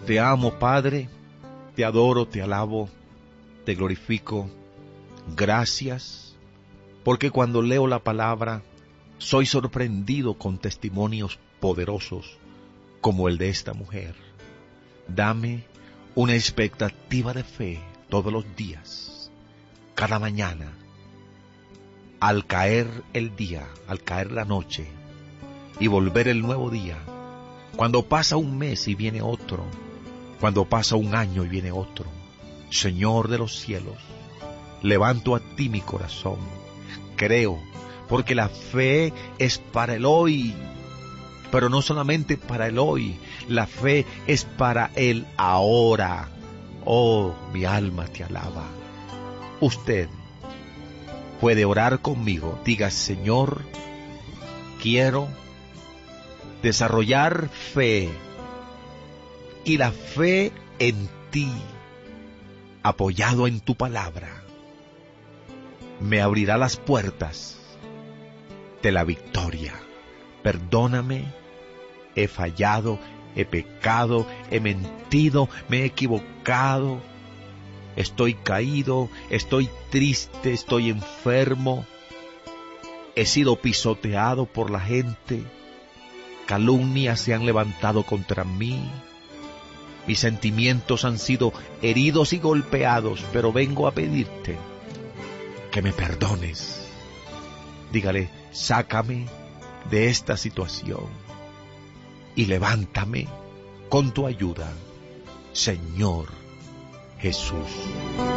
Te amo, Padre, te adoro, te alabo, te glorifico. Gracias, porque cuando leo la palabra, soy sorprendido con testimonios poderosos como el de esta mujer. Dame una expectativa de fe todos los días, cada mañana, al caer el día, al caer la noche y volver el nuevo día. Cuando pasa un mes y viene otro, cuando pasa un año y viene otro. Señor de los cielos, levanto a ti mi corazón. Creo, porque la fe es para el hoy, pero no solamente para el hoy, la fe es para el ahora. Oh, mi alma te alaba. Usted puede orar conmigo. Diga, Señor, quiero desarrollar fe, y la fe en ti, apoyado en tu palabra, me abrirá las puertas de la victoria. Perdóname, he fallado, he pecado, he mentido, me he equivocado, estoy caído, estoy triste, estoy enfermo, he sido pisoteado por la gente, calumnias se han levantado contra mí, mis sentimientos han sido heridos y golpeados, pero vengo a pedirte que me perdones. Dígale, sácame de esta situación y levántame con tu ayuda, Señor Jesús.